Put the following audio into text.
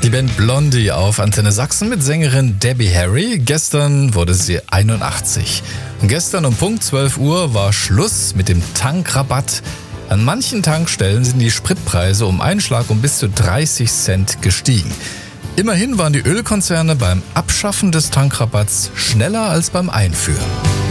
Die Band Blondie auf Antenne Sachsen mit Sängerin Debbie Harry. Gestern wurde sie 81. Und gestern um Punkt 12 Uhr war Schluss mit dem Tankrabatt. An manchen Tankstellen sind die Spritpreise um einen Schlag um bis zu 30 Cent gestiegen. Immerhin waren die Ölkonzerne beim Abschaffen des Tankrabatts schneller als beim Einführen.